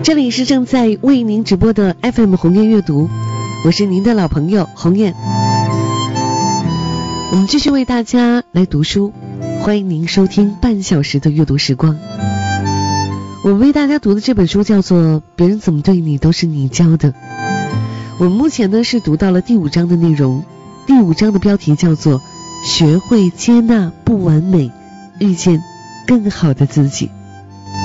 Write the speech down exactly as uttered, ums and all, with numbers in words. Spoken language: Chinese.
这里是正在为您直播的 F M 鸿雁阅读，我是您的老朋友鸿雁。我们继续为大家来读书，欢迎您收听半小时的阅读时光。我们为大家读的这本书叫做《别人怎么对你都是你教的》。我们目前呢是读到了第五章的内容，第五章的标题叫做学会接纳不完美，遇见更好的自己。